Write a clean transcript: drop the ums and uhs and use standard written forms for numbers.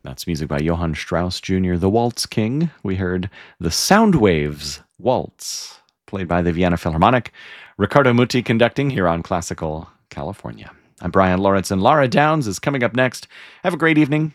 That's music by Johann Strauss Jr., the Waltz King. We heard the Soundwaves Waltz, played by the Vienna Philharmonic. Riccardo Muti conducting here on Classical California. I'm Brian Lawrence, and Laura Downs is coming up next. Have a great evening.